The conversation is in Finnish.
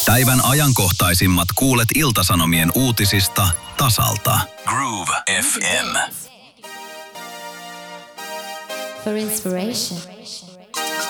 Päivän ajankohtaisimmat kuulet Ilta-Sanomien uutisista tasalta. Groove FM. For inspiration.